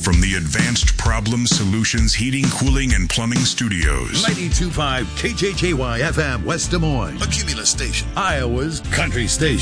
From the Advanced Problem Solutions Heating, Cooling, and Plumbing Studios. 92.5 KJJY FM, West Des Moines. A Cumulus station. Iowa's country station.